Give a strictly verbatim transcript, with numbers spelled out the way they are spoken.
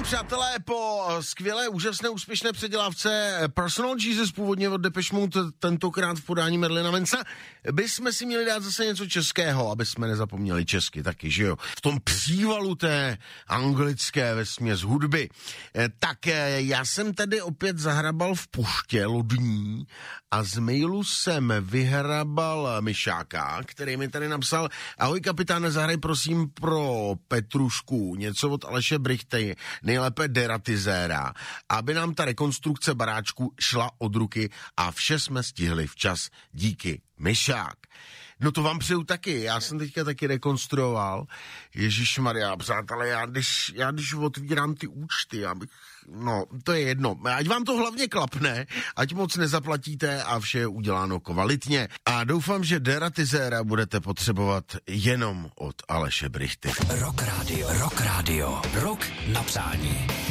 přátelé, po skvělé, úžasné, úspěšné předělávce Personal Jesus, původně od Depeche Mode, tentokrát v podání Merlina Mansa, bychom si měli dát zase něco českého, aby jsme nezapomněli česky taky, že jo? V tom přívalu té anglické vesměs hudby. E, tak e, já jsem tady opět zahrabal v puště lodní a z mailu jsem vyhrabal Myšáka, který mi tady napsal: ahoj kapitáne, zahraj prosím pro Petrušku něco od Aleše Brichty, nejlépe Deratizéra, aby nám ta rekonstrukce baráčku šla od ruky a vše jsme stihli včas. Díky, Myšák. No to vám přeju taky, já jsem teďka taky rekonstruoval. Ježišmarja, přátelé, já když, já když otvírám ty účty, já bych, no, to je jedno. Ať vám to hlavně klapne, ať moc nezaplatíte a vše je uděláno kvalitně. A doufám, že Deratizéra budete potřebovat jenom od Aleše Brichty. Rock Radio, Rock Radio, Rock na přání.